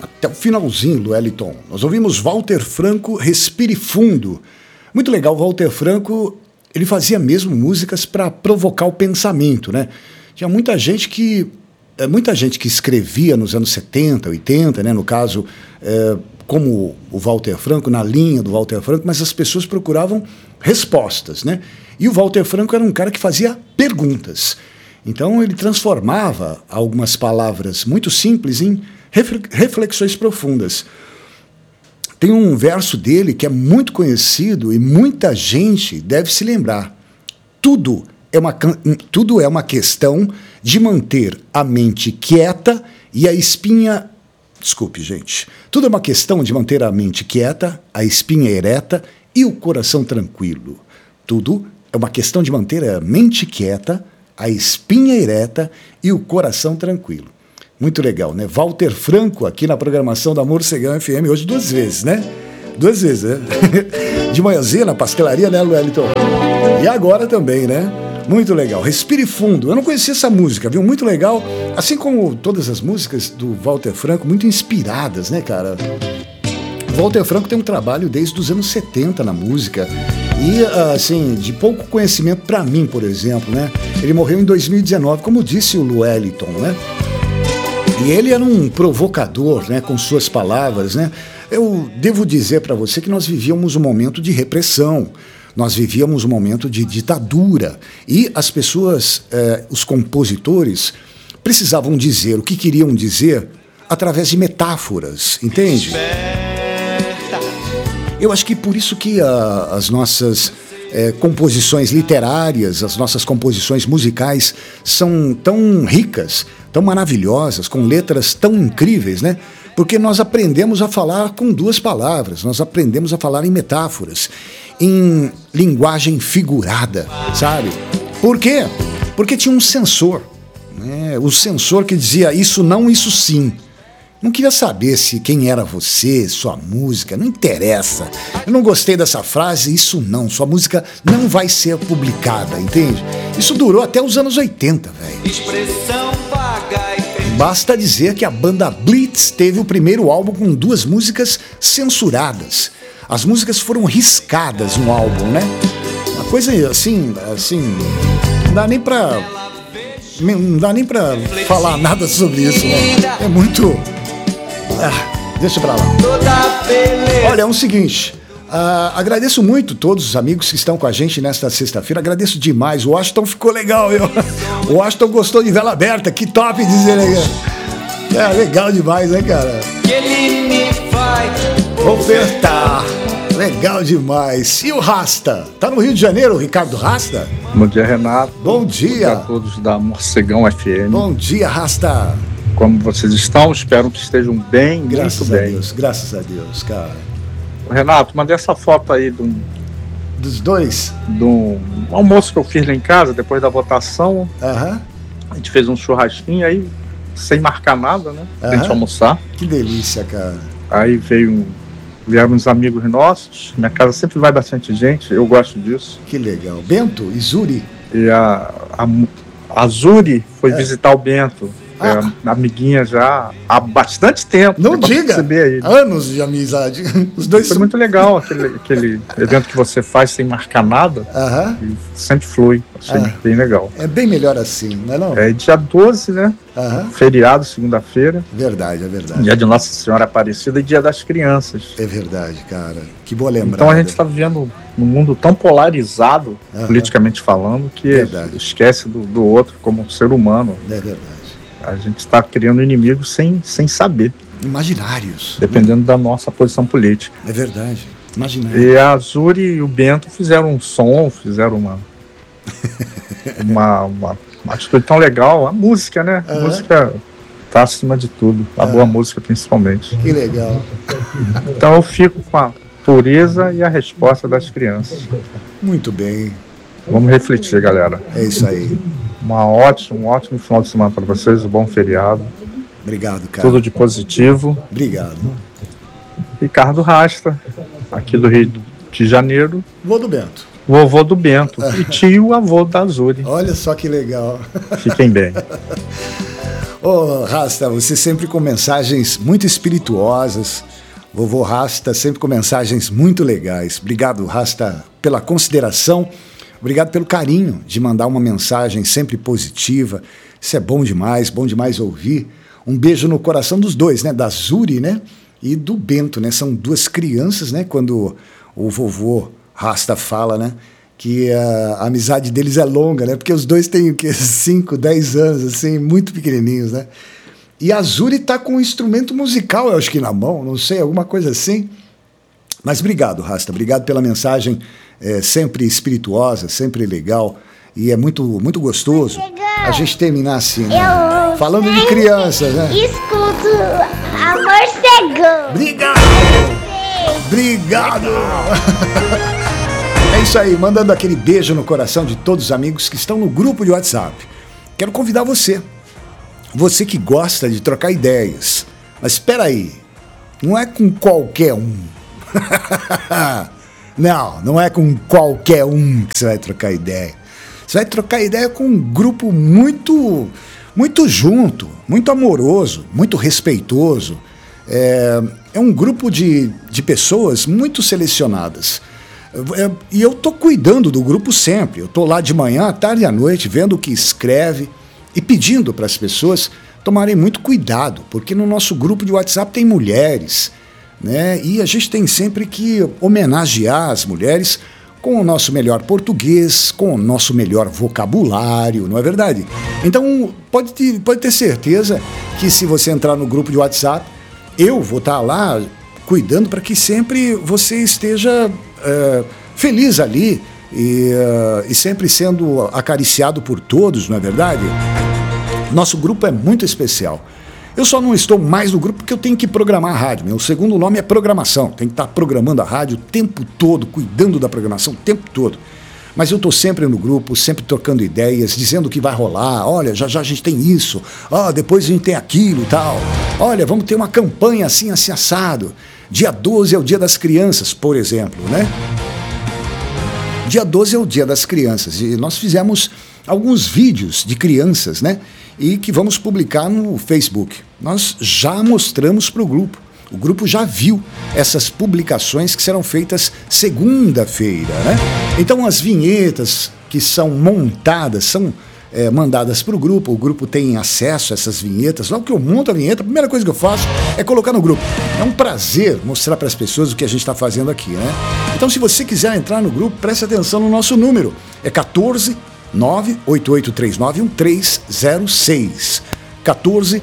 até o finalzinho do Wellington. Nós ouvimos Walter Franco, Respire Fundo. Muito legal, Walter Franco, ele fazia mesmo músicas para provocar o pensamento, né? Tinha muita gente que escrevia nos anos 70, 80, né? No caso, como o Walter Franco, na linha do Walter Franco, mas as pessoas procuravam respostas, né? E o Walter Franco era um cara que fazia perguntas. Então ele transformava algumas palavras muito simples em reflexões profundas. Tem um verso dele que é muito conhecido e muita gente deve se lembrar. Tudo é uma questão de manter a mente quieta e a espinha... Desculpe, gente. Tudo é uma questão de manter a mente quieta, a espinha ereta e o coração tranquilo. Tudo é uma questão de manter a mente quieta, a espinha ereta e o coração tranquilo. Muito legal, né? Walter Franco aqui na programação da Morcegão FM, hoje 2 vezes, né? 2 vezes, né? De manhãzinha na pastelaria, né, Wellington? E agora também, né? Muito legal. Respire Fundo. Eu não conhecia essa música, viu? Muito legal. Assim como todas as músicas do Walter Franco, muito inspiradas, né, cara? O Walter Franco tem um trabalho desde os anos 70 na música. E, assim, de pouco conhecimento para mim, por exemplo, né? Ele morreu em 2019, como disse o Wellington, né? E ele era um provocador, né? Com suas palavras, né? Eu devo dizer para você que nós vivíamos um momento de repressão. Nós vivíamos um momento de ditadura e as pessoas, os compositores, precisavam dizer o que queriam dizer através de metáforas, entende? Eu acho que por isso que as nossas composições literárias, as nossas composições musicais são tão ricas, tão maravilhosas, com letras tão incríveis, né? Porque nós aprendemos a falar com 2 palavras, nós aprendemos a falar em metáforas, em linguagem figurada, sabe? Por quê? Porque tinha um censor, né? O censor que dizia isso não, isso sim. Não queria saber quem era você, sua música, não interessa. Eu não gostei dessa frase, isso não, sua música não vai ser publicada, entende? Isso durou até os anos 80, velho. Expressão vaga e... Basta dizer que a banda Blitz teve o primeiro álbum com 2 músicas censuradas. As músicas foram riscadas no álbum, né? Uma coisa assim, não dá nem pra falar nada sobre isso, né? É muito... deixa pra lá. Olha, é o seguinte, agradeço muito todos os amigos que estão com a gente nesta sexta-feira, agradeço demais, o Washington ficou legal, viu? O Washington gostou de Vela Aberta, que top dizer, né? Legal demais, né, cara? Que ele me vai ofertar. Legal demais. E o Rasta? Tá no Rio de Janeiro, o Ricardo Rasta? Bom dia, Renato. Bom dia. Bom dia a todos da Morcegão FM. Bom dia, Rasta. Como vocês estão? Espero que estejam bem, graças muito a bem. Deus, graças a Deus, cara. Renato, mandei essa foto aí dos 2? Do almoço que eu fiz lá em casa, depois da votação. Aham. A gente fez um churrasquinho aí, sem marcar nada, né? Pra gente almoçar. Que delícia, cara. Aí vieram uns amigos nossos. Minha casa sempre vai bastante gente, eu gosto disso. Que legal. Bento e Zuri? E a Zuri foi visitar o Bento. Amiguinha já há bastante tempo. Não diga, anos de amizade. Os dois foi muito legal aquele evento que você faz sem marcar nada. E sempre flui, achei bem legal. É bem melhor assim, não é não? É dia 12, né? Feriado, segunda-feira. Verdade, é verdade. Dia de Nossa Senhora Aparecida e dia das crianças. É verdade, cara. Que boa lembrança. Então a gente está vivendo num mundo tão polarizado, politicamente falando, que esquece do outro como ser humano. É verdade. A gente está criando inimigos sem saber. Imaginários. Dependendo da nossa posição política. É verdade. Imaginários. E a Zuri e o Bento fizeram um som, fizeram uma atitude tão legal. A música, né? A música está acima de tudo. A boa música, principalmente. Que legal. Então eu fico com a pureza e a resposta das crianças. Muito bem. Vamos refletir, galera. É isso aí. Um ótimo final de semana para vocês, um bom feriado. Obrigado, cara. Tudo de positivo. Obrigado. Ricardo Rasta, aqui do Rio de Janeiro. Vovô do Bento. Vovô do Bento. E tio avô da Zuri. Olha só que legal. Fiquem bem. Ô, Rasta, você sempre com mensagens muito espirituosas. Vovô Rasta sempre com mensagens muito legais. Obrigado, Rasta, pela consideração. Obrigado pelo carinho de mandar uma mensagem sempre positiva. Isso é bom demais ouvir. Um beijo no coração dos dois, né? Da Zuri, né? E do Bento, né? São duas crianças, né? Quando o vovô Rasta fala, né? Que a amizade deles é longa, né? Porque os dois têm o quê? 5, 10 anos, assim, muito pequenininhos, né? E a Zuri tá com um instrumento musical, eu acho que na mão, não sei, alguma coisa assim. Mas obrigado, Rasta, obrigado pela mensagem sempre espirituosa, sempre legal. E é muito, muito gostoso a gente terminar assim, né? Falando de crianças, né? Escuto Amor Cegão. Obrigado! Obrigado! É isso aí, mandando aquele beijo no coração de todos os amigos que estão no grupo de WhatsApp. Quero convidar você que gosta de trocar ideias. Mas espera aí, não é com qualquer um. Não é com qualquer um que você vai trocar ideia. Você vai trocar ideia com um grupo muito junto, muito amoroso, muito respeitoso. É um grupo de pessoas muito selecionadas. E eu estou cuidando do grupo sempre. Eu estou lá de manhã, à tarde e à noite, vendo o que escreve e pedindo para as pessoas tomarem muito cuidado, porque no nosso grupo de WhatsApp tem mulheres, né? E a gente tem sempre que homenagear as mulheres com o nosso melhor português, com o nosso melhor vocabulário, não é verdade? Então, pode ter certeza que se você entrar no grupo de WhatsApp, eu vou estar lá cuidando para que sempre você esteja feliz ali e sempre sendo acariciado por todos, não é verdade? Nosso grupo é muito especial. Eu só não estou mais no grupo porque eu tenho que programar a rádio. Meu segundo nome é programação. Tem que estar programando a rádio o tempo todo, cuidando da programação o tempo todo. Mas eu estou sempre no grupo, sempre trocando ideias, dizendo o que vai rolar. Olha, já a gente tem isso. Depois a gente tem aquilo e tal. Olha, vamos ter uma campanha assim assado. Dia 12 é o Dia das Crianças, por exemplo, né? Dia 12 é o Dia das Crianças. E nós fizemos alguns vídeos de crianças, né? E que vamos publicar no Facebook. Nós já mostramos para o grupo. O grupo já viu essas publicações que serão feitas segunda-feira, né? Então as vinhetas que são montadas são mandadas para o grupo tem acesso a essas vinhetas. Logo que eu monto a vinheta, a primeira coisa que eu faço é colocar no grupo. É um prazer mostrar para as pessoas o que a gente está fazendo aqui, né? Então se você quiser entrar no grupo, preste atenção no nosso número. É 14 988391306. 14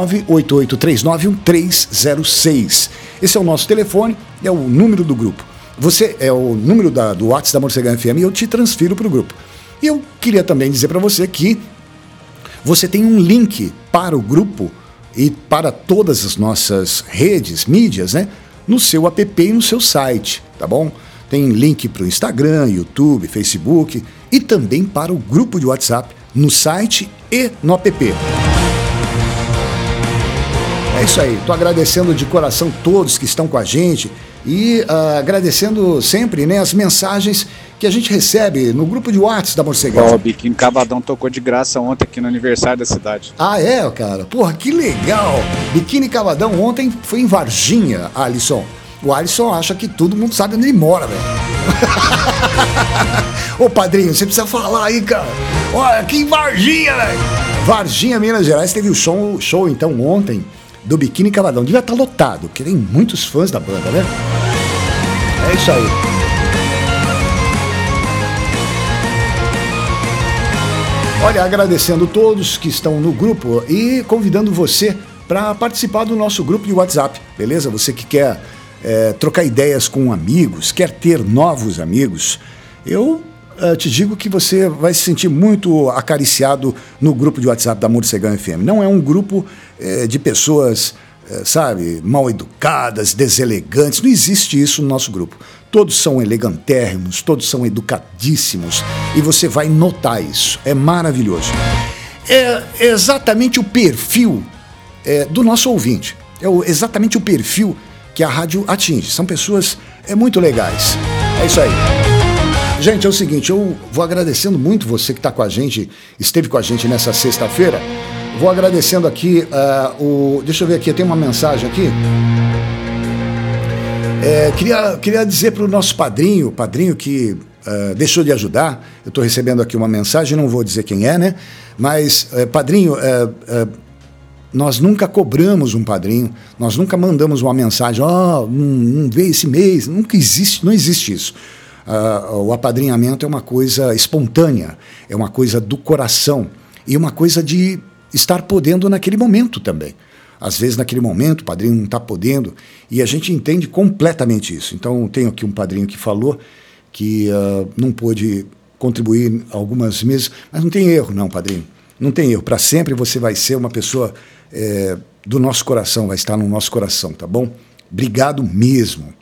988391306. Esse é o nosso telefone, é o número do grupo. Você é o número do WhatsApp da Morcegão FM e eu te transfiro para o grupo. E eu queria também dizer para você que você tem um link para o grupo e para todas as nossas redes, mídias, né? No seu app e no seu site, tá bom? Tem link para o Instagram, YouTube, Facebook e também para o grupo de WhatsApp no site e no app. É isso aí, estou agradecendo de coração todos que estão com a gente e agradecendo sempre, né, as mensagens que a gente recebe no grupo de WhatsApp da Morcegão. O Biquíni Cavadão tocou de graça ontem aqui no aniversário da cidade. Ah, é, cara? Porra, que legal! Biquíni Cavadão ontem foi em Varginha, Alisson. O Alisson acha que todo mundo sabe onde ele mora, velho. Ô, padrinho, você precisa falar aí, cara. Olha, aqui em Varginha, velho. Varginha, Minas Gerais, teve o show então ontem do Biquíni Cavadão. Devia estar lotado, porque tem muitos fãs da banda, né? É isso aí. Olha, agradecendo todos que estão no grupo e convidando você para participar do nosso grupo de WhatsApp, beleza? Você que quer trocar ideias com amigos, quer ter novos amigos, eu te digo que você vai se sentir muito acariciado no grupo de WhatsApp da Morcegão FM. Não é um grupo de pessoas, sabe, mal educadas, deselegantes. Não existe isso no nosso grupo. Todos são elegantérrimos, todos são educadíssimos e você vai notar isso. É maravilhoso. É exatamente o perfil do nosso ouvinte. É exatamente o perfil que a rádio atinge. São pessoas muito legais. É isso aí. Gente, é o seguinte, eu vou agradecendo muito você que está com a gente, esteve com a gente nessa sexta-feira, Vou agradecendo aqui deixa eu ver aqui, tem uma mensagem aqui. Queria dizer para o nosso padrinho que deixou de ajudar. Eu estou recebendo aqui uma mensagem, não vou dizer quem é, né? Mas, padrinho, nós nunca cobramos um padrinho, nós nunca mandamos uma mensagem, não vê esse mês, não existe isso. O apadrinhamento é uma coisa espontânea, é uma coisa do coração e uma coisa de estar podendo naquele momento também. Às vezes, naquele momento, o padrinho não está podendo e a gente entende completamente isso. Então, tenho aqui um padrinho que falou que não pôde contribuir algumas meses, mas não tem erro não, padrinho. Não tem erro. Para sempre você vai ser uma pessoa do nosso coração, vai estar no nosso coração, tá bom? Obrigado mesmo.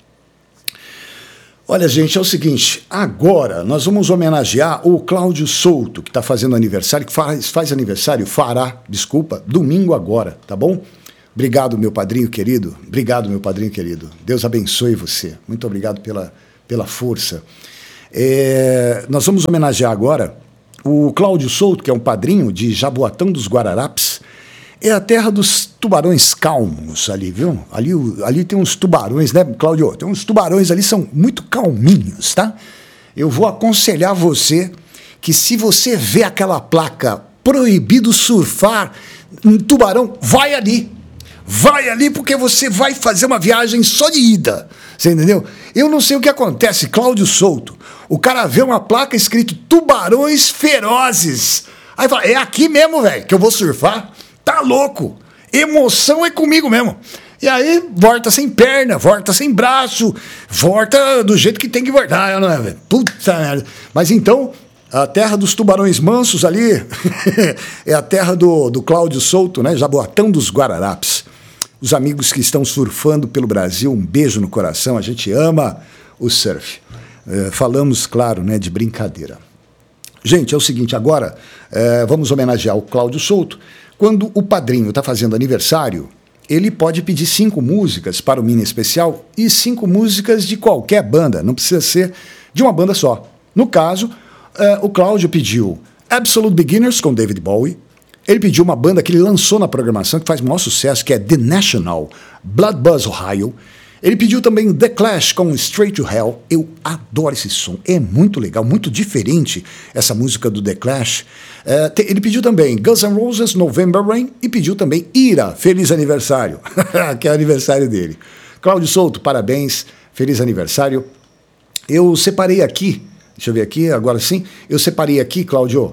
Olha, gente, é o seguinte, agora nós vamos homenagear o Cláudio Souto, que está fazendo aniversário, que faz aniversário, domingo agora, tá bom? Obrigado, meu padrinho querido. Obrigado, meu padrinho querido. Deus abençoe você. Muito obrigado pela força. Nós vamos homenagear agora o Cláudio Souto, que é um padrinho de Jaboatão dos Guararapes. É a terra dos tubarões calmos ali, viu? Ali tem uns tubarões, né, Cláudio? Tem uns tubarões ali, são muito calminhos, tá? Eu vou aconselhar você que se você vê aquela placa proibido surfar em tubarão, vai ali. Vai ali porque você vai fazer uma viagem só de ida. Você entendeu? Eu não sei o que acontece, Cláudio Souto. O cara vê uma placa escrito tubarões ferozes. Aí fala, é aqui mesmo, velho, que eu vou surfar? Tá louco. Emoção é comigo mesmo. E aí, volta sem perna, volta sem braço, volta do jeito que tem que voltar, não é, velho? Puta merda. Mas então, a terra dos tubarões mansos ali é a terra do Cláudio Souto, né? Jaboatão dos Guararapes. Os amigos que estão surfando pelo Brasil, um beijo no coração, a gente ama o surf. Falamos, claro, né, de brincadeira. Gente, é o seguinte, agora vamos homenagear o Cláudio Souto. Quando o padrinho está fazendo aniversário, ele pode pedir 5 músicas para o mini especial e 5 músicas de qualquer banda, não precisa ser de uma banda só. No caso, o Cláudio pediu Absolute Beginners com David Bowie. Ele pediu uma banda que ele lançou na programação, que faz o maior sucesso, que é The National, Blood Buzz Ohio. Ele pediu também The Clash com Straight to Hell. Eu adoro esse som, é muito legal, muito diferente essa música do The Clash. Ele pediu também Guns N' Roses, November Rain, e pediu também Ira, feliz aniversário, que é o aniversário dele. Cláudio Souto, parabéns, feliz aniversário. Eu separei aqui, deixa eu ver aqui, agora sim, eu separei aqui, Cláudio,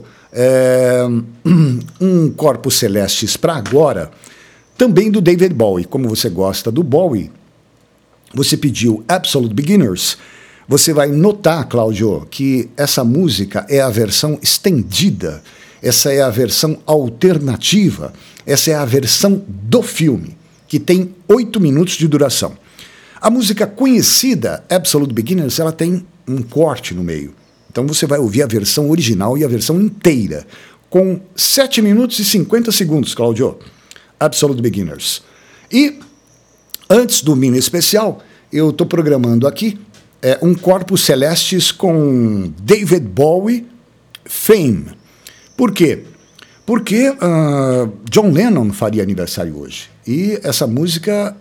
um Corpus Celestis para agora, também do David Bowie. Como você gosta do Bowie, você pediu Absolute Beginners. Você vai notar, Cláudio, que essa música é a versão estendida, essa é a versão alternativa, essa é a versão do filme, que tem 8 minutos de duração. A música conhecida, Absolute Beginners, ela tem um corte no meio. Então você vai ouvir a versão original e a versão inteira, com 7 minutos e 50 segundos, Cláudio. Absolute Beginners. E antes do mini especial, eu estou programando aqui um Corpus Celestis com David Bowie, Fame. Por quê? Porque John Lennon faria aniversário hoje. E essa música,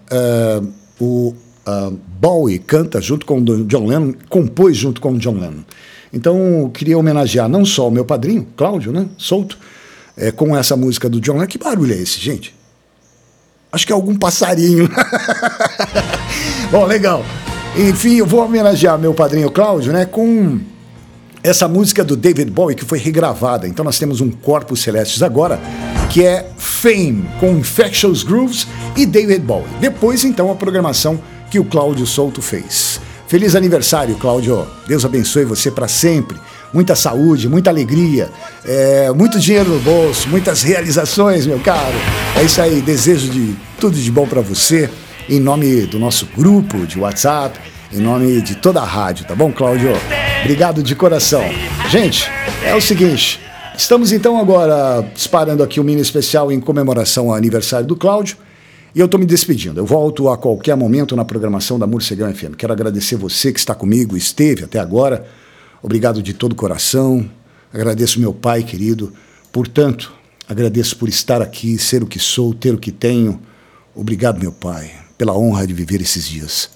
Bowie canta junto com John Lennon, compôs junto com John Lennon. Então, eu queria homenagear não só o meu padrinho, Cláudio, né, Souto, com essa música do John Lennon. Que barulho é esse, gente? Acho que é algum passarinho. Bom, legal. Enfim, eu vou homenagear meu padrinho Cláudio, né, com essa música do David Bowie, que foi regravada. Então nós temos um Corpus Celestis agora, que é Fame, com Infectious Grooves e David Bowie. Depois, então, a programação que o Cláudio Souto fez. Feliz aniversário, Cláudio. Deus abençoe você para sempre. Muita saúde, muita alegria, muito dinheiro no bolso, muitas realizações, meu caro. É isso aí, desejo de tudo de bom para você, em nome do nosso grupo de WhatsApp, em nome de toda a rádio, tá bom, Cláudio? Obrigado de coração. Gente, é o seguinte, estamos então agora disparando aqui um mini especial em comemoração ao aniversário do Cláudio, e eu estou me despedindo. Eu volto a qualquer momento na programação da Morcegão FM. Quero agradecer você que está comigo, esteve até agora. Obrigado de todo o coração. Agradeço meu pai querido por tanto Agradeço por estar aqui, ser o que sou, ter o que tenho. Obrigado, meu Pai, pela honra de viver esses dias.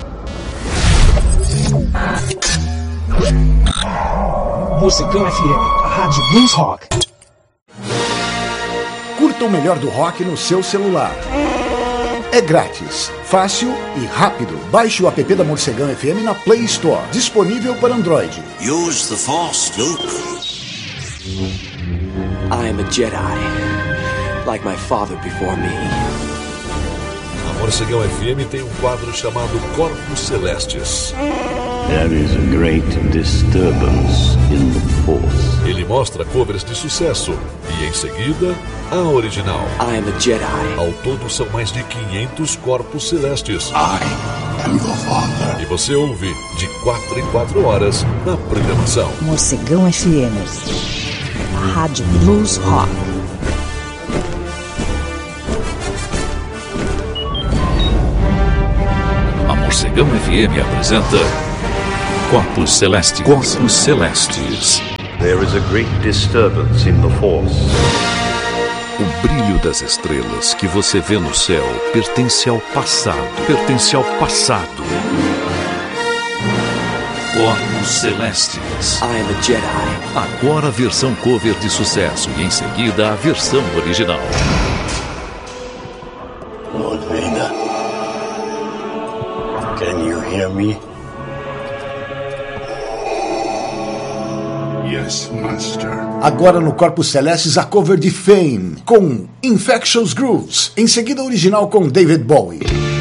Mocegão FM, a Rádio Blues Rock. Curta o melhor do rock no seu celular. É grátis, fácil e rápido. Baixe o app da Morcegão FM na Play Store, disponível para Android. Use the Force, Luke. I am a Jedi, like my father before me. A Morcegão FM tem um quadro chamado Corpos Celestes. There is a great disturbance in the Force. Ele mostra covers de sucesso e, em seguida, a original. I am a Jedi. Ao todo, são mais de 500 Corpos Celestes. I am your father. E você ouve de 4 em 4 horas na programação. Morcegão FM, a Rádio Blues Rock. A Morcegão FM apresenta Corpos Celestes. Corpos Celestes. There is a great disturbance in the Force. O brilho das estrelas que você vê no céu pertence ao passado. Pertence ao passado. Corpos Celestes. I am a Jedi. Agora a versão cover de sucesso e em seguida a versão original. Lord Vader, can you hear me? Yes, Master. Agora no Corpos Celestes, a cover de Fame, com Infectious Grooves. Em seguida, a original com David Bowie.